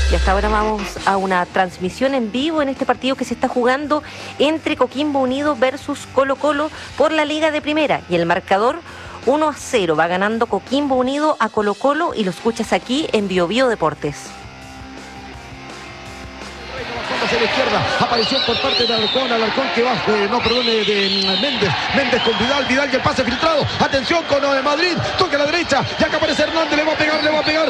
Y hasta ahora vamos a una transmisión en vivo en este partido que se está jugando entre Coquimbo Unido versus Colo-Colo por la Liga de Primera. Y el marcador 1-0 va ganando Coquimbo Unido a Colo-Colo y lo escuchas aquí en Bio Bio Deportes. Hacia la izquierda, aparición por parte de Alarcón que va, de Méndez con Vidal y el pase filtrado, atención con Madrid, toque a la derecha, ya que aparece Hernández, le va a pegar,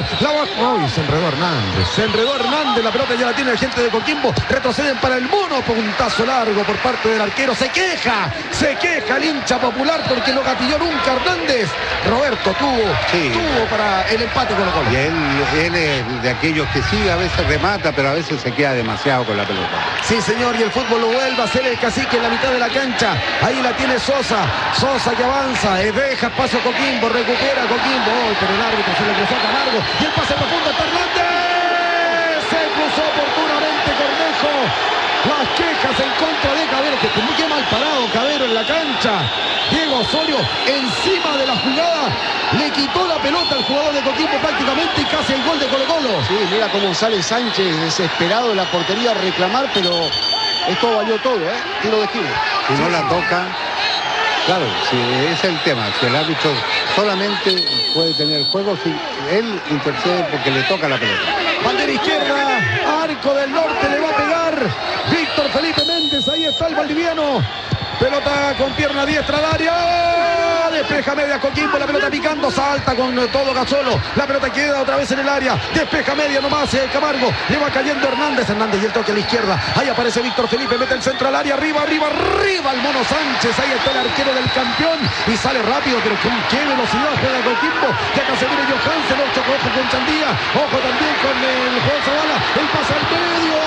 se enredó Hernández, la pelota ya la tiene la gente de Coquimbo, retroceden para el mono, puntazo largo por parte del arquero, se queja el hincha popular porque no gatilló nunca Hernández. Roberto tuvo para el empate con Colo-Colo. Y él es de aquellos que sí, a veces remata, pero a veces se queda demasiado con la pelota. Sí, señor, y el fútbol lo vuelve a hacer el cacique en la mitad de la cancha. Ahí la tiene Sosa que avanza, deja paso a Coquimbo, recupera Coquimbo, pero el árbitro se le cruzó a Camargo, y el pase profundo a Hernández, se cruzó oportunamente Cornejo. Las quejas en contra de Cabero, que muy mal parado Cabero en la cancha. Diego Osorio encima de la jugada, le quitó la pelota al jugador de Coquimbo prácticamente y casi el gol de Colo-Colo. Sí, mira cómo sale Sánchez desesperado de la portería a reclamar, pero esto valió todo, tiro de esquina. Si no la toca, claro, si ese es el tema, si el árbitro solamente puede tener el juego si él intercede porque le toca la pelota. Bandera izquierda, Arco del Norte le va a pegar Víctor Felipe Méndez, ahí está el valdiviano. Pelota con pierna diestra al área. Despeja media Coquimbo, la pelota picando, salta con todo Gasolo. La pelota queda otra vez en el área. Despeja media nomás Camargo. Le va cayendo Hernández y el toque a la izquierda. Ahí aparece Víctor Felipe, mete el centro al área. Arriba el mono Sánchez. Ahí está el arquero del campeón. Y sale rápido, pero con qué velocidad juega Coquimbo. Ya que se viene Johansen, ojo con Chandía. Ojo también con el Juan Zavala. El pase al medio.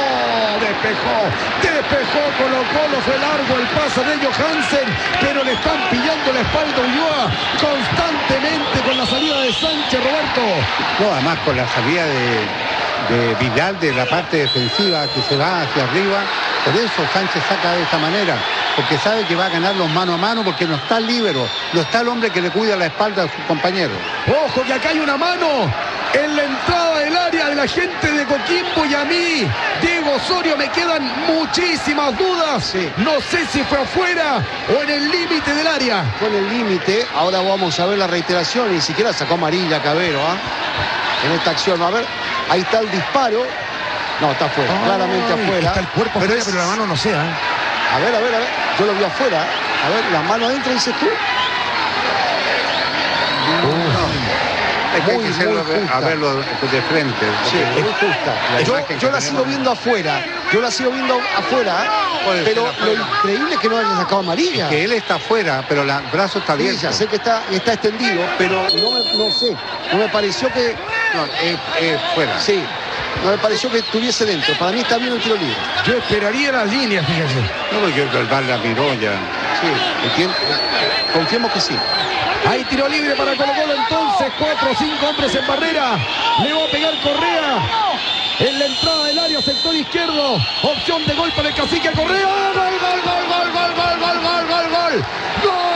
Despejó Colo-Colo, fue largo el pase de Johansen, pero le están pillando la espalda a Ulloa constantemente con la salida de Sánchez, Roberto. No, además con la salida de Vidal de la parte defensiva que se va hacia arriba, por eso Sánchez saca de esta manera, porque sabe que va a ganar los mano a mano, porque no está el líbero, no está el hombre que le cuida la espalda a sus compañeros. Ojo que acá hay una mano en la entrada del área de la gente de Coquimbo, y a mí, Diego Osorio, me quedan muchísimas dudas. Sí. No sé si fue afuera o en el límite del área. Fue en el límite, ahora vamos a ver la reiteración, ni siquiera sacó amarilla Cabero, en esta acción. A ver, ahí está el disparo. No, está afuera, claramente afuera. Está el cuerpo pero afuera, pero la mano no sea. A ver, yo lo vi afuera. A ver, la mano adentro, dices tú. Es que hay que hacerlo, a verlo de frente. Sí, muy justa. Yo la sigo viendo afuera. Pero lo increíble es que no haya sacado amarilla. Es que él está afuera, pero el brazo está abierto. Sí, ya sé que está extendido, pero no sé. No me pareció que... No, es fuera. Sí, no me pareció que estuviese dentro. Para mí está bien el tiro libre. Yo esperaría las líneas, fíjense. No, porque el bar la miró ya. Sí, confiemos que sí. Hay tiro libre para Colo-Colo entonces, 4 o 5 hombres en barrera. Le va a pegar Correa en la entrada del área, sector izquierdo. Opción de gol para el cacique Correa. ¡Gol!